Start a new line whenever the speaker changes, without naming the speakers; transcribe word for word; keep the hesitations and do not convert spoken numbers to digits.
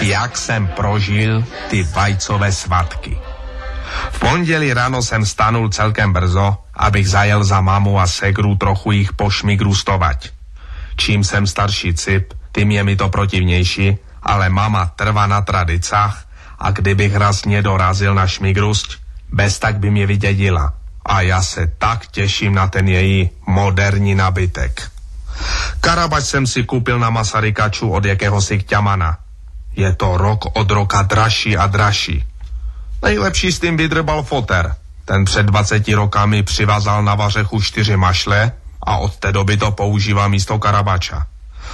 jak jsem prožil ty vajcové svatky. V pondělí ráno jsem stanul celkem brzo, abych zajel za mamu a segru trochu jich pošmigrustovat. Čím jsem starší cip, tím je mi to protivnější, ale mama trvá na tradicách a kdybych raz nedorazil na šmigrust, bez tak by mě vydědila. A já se tak těším na ten její moderní nabytek. Karabač jsem si koupil na Masarykaču od jakéhosi kťamana. Je to rok od roka dražší a dražší. Nejlepší s tím vydrbal foter. Ten před dvaceti rokami přivázal na vařechu čtyři mašle a od té doby to používá místo karabača.